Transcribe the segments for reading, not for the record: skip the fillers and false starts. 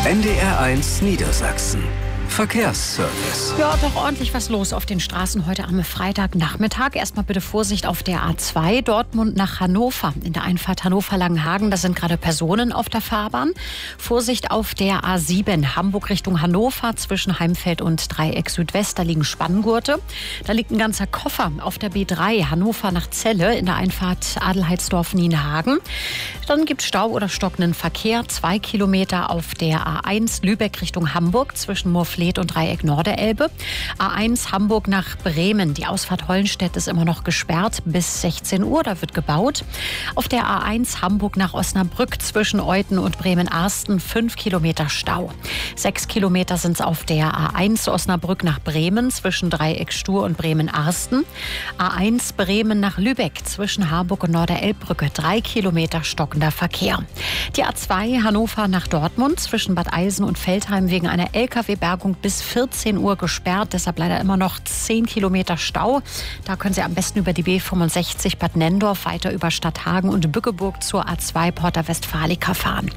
NDR1 Niedersachsen. Verkehrsservice. Ja, doch ordentlich was los auf den Straßen heute am Freitagnachmittag. Erstmal bitte Vorsicht auf der A2 Dortmund nach Hannover. In der Einfahrt Hannover-Langenhagen, da sind gerade Personen auf der Fahrbahn. Vorsicht auf der A7 Hamburg Richtung Hannover zwischen Heimfeld und Dreieck Südwest. Da liegen Spanngurte. Da liegt ein ganzer Koffer auf der B3 Hannover nach Celle in der Einfahrt Adelheidsdorf-Nienhagen. Dann gibt es Stau oder stockenden Verkehr. 2 Kilometer auf der A1 Lübeck Richtung Hamburg zwischen Moorfleet und Dreieck Norderelbe. A1 Hamburg nach Bremen. Die Ausfahrt Hollenstedt ist immer noch gesperrt bis 16 Uhr. Da wird gebaut. Auf der A1 Hamburg nach Osnabrück zwischen Euthen und Bremen-Arsten 5 Kilometer Stau. 6 Kilometer sind es auf der A1 Osnabrück nach Bremen zwischen Dreieck Stur und Bremen-Arsten. A1 Bremen nach Lübeck zwischen Harburg und Norderelbbrücke 3 Kilometer stockender Verkehr. Die A2 Hannover nach Dortmund zwischen Bad Eilsen und Veltheim wegen einer LKW-Bergung bis 14 Uhr gesperrt. Deshalb leider immer noch 10 Kilometer Stau. Da können Sie am besten über die B65 Bad Nenndorf weiter über Stadthagen und Bückeburg zur A2 Porta Westfalica fahren.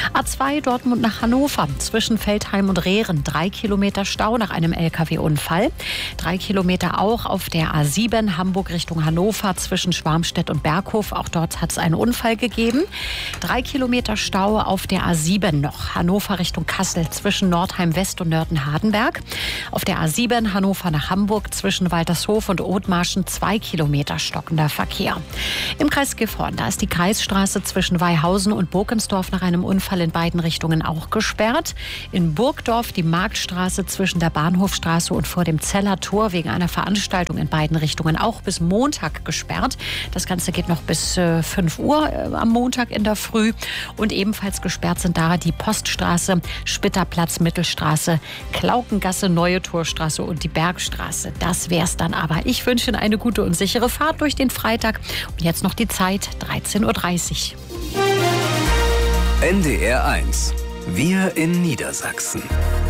A2 Dortmund nach Hannover zwischen Veltheim und Rehren 3 Kilometer Stau nach einem LKW-Unfall. 3 Kilometer auch auf der A7 Hamburg Richtung Hannover zwischen Schwarmstedt und Berghof. Auch dort hat es einen Unfall gegeben. 3 Kilometer Stau auf der A7 noch. Hannover Richtung Kassel zwischen Nordheim West und Nörten-Hardenberg. Auf der A7 Hannover nach Hamburg zwischen Waltershof und Othmarschen 2 Kilometer stockender Verkehr. Im Kreis Gifhorn, da ist die Kreisstraße zwischen Weihausen und Burkensdorf nach einem Unfall in beiden Richtungen auch gesperrt. In Burgdorf die Marktstraße zwischen der Bahnhofstraße und vor dem Zeller Tor wegen einer Veranstaltung in beiden Richtungen auch bis Montag gesperrt. Das Ganze geht noch bis 5 Uhr am Montag in der Früh. Und ebenfalls gesperrt sind da die Poststraße, Spitterplatz, Mittelstraße, Klaukengasse, Neue Torstraße und die Bergstraße. Das wär's dann aber. Ich wünsche Ihnen eine gute und sichere Fahrt durch den Freitag. Und jetzt noch die Zeit, 13:30 Uhr. NDR1. Wir in Niedersachsen.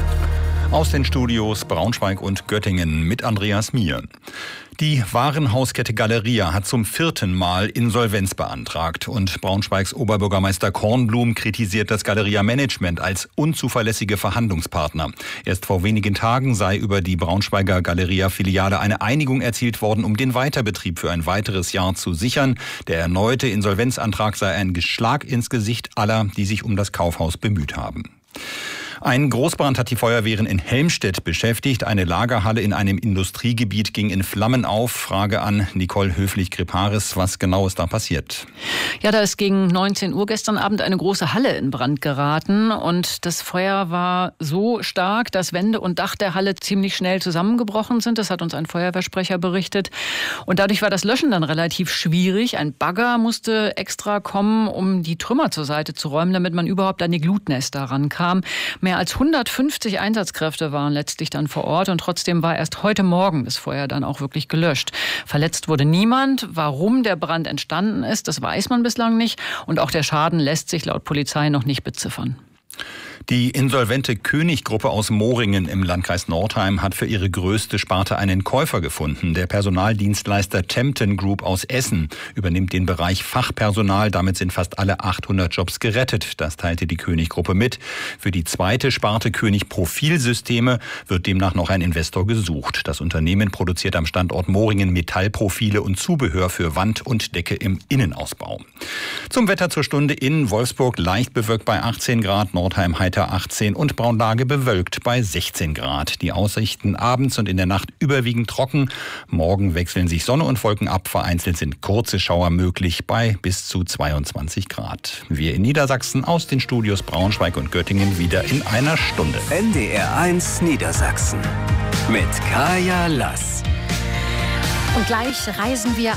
Aus den Studios Braunschweig und Göttingen mit Andreas Mier. Die Warenhauskette Galeria hat zum 4. Mal Insolvenz beantragt. Und Braunschweigs Oberbürgermeister Kornblum kritisiert das Galeria-Management als unzuverlässige Verhandlungspartner. Erst vor wenigen Tagen sei über die Braunschweiger Galeria-Filiale eine Einigung erzielt worden, um den Weiterbetrieb für ein weiteres Jahr zu sichern. Der erneute Insolvenzantrag sei ein Schlag ins Gesicht aller, die sich um das Kaufhaus bemüht haben. Ein Großbrand hat die Feuerwehren in Helmstedt beschäftigt. Eine Lagerhalle in einem Industriegebiet ging in Flammen auf. Frage an Nicole Höflich-Kriparis, was genau ist da passiert? Ja, da ist gegen 19 Uhr gestern Abend eine große Halle in Brand geraten. Und das Feuer war so stark, dass Wände und Dach der Halle ziemlich schnell zusammengebrochen sind. Das hat uns ein Feuerwehrsprecher berichtet. Und dadurch war das Löschen dann relativ schwierig. Ein Bagger musste extra kommen, um die Trümmer zur Seite zu räumen, damit man überhaupt an die Glutnester rankam. Mehr als 150 Einsatzkräfte waren letztlich dann vor Ort und trotzdem war erst heute Morgen das Feuer dann auch wirklich gelöscht. Verletzt wurde niemand. Warum der Brand entstanden ist, das weiß man bislang nicht. Und auch der Schaden lässt sich laut Polizei noch nicht beziffern. Die insolvente König-Gruppe aus Moringen im Landkreis Nordheim hat für ihre größte Sparte einen Käufer gefunden. Der Personaldienstleister Tempton Group aus Essen übernimmt den Bereich Fachpersonal. Damit sind fast alle 800 Jobs gerettet. Das teilte die König-Gruppe mit. Für die zweite Sparte König Profilsysteme wird demnach noch ein Investor gesucht. Das Unternehmen produziert am Standort Moringen Metallprofile und Zubehör für Wand und Decke im Innenausbau. Zum Wetter zur Stunde in Wolfsburg leicht bewölkt bei 18 Grad, Nordheim heiter 18 und Braunlage bewölkt bei 16 Grad. Die Aussichten abends und in der Nacht überwiegend trocken. Morgen wechseln sich Sonne und Wolken ab. Vereinzelt sind kurze Schauer möglich bei bis zu 22 Grad. Wir in Niedersachsen aus den Studios Braunschweig und Göttingen wieder in einer Stunde. NDR1 Niedersachsen mit Kaya Lass. Und gleich reisen wir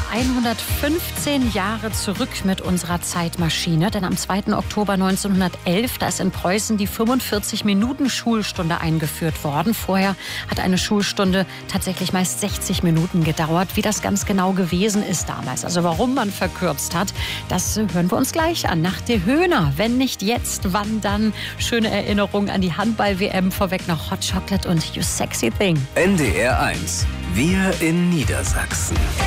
115 Jahre zurück mit unserer Zeitmaschine. Denn am 2. Oktober 1911, da ist in Preußen die 45-Minuten-Schulstunde eingeführt worden. Vorher hat eine Schulstunde tatsächlich meist 60 Minuten gedauert. Wie das ganz genau gewesen ist damals, also warum man verkürzt hat, das hören wir uns gleich an. Nach der Höhner, wenn nicht jetzt, wann dann? Schöne Erinnerung an die Handball-WM, vorweg noch Hot Chocolate und You Sexy Thing. NDR1, wir in Niedersachsen.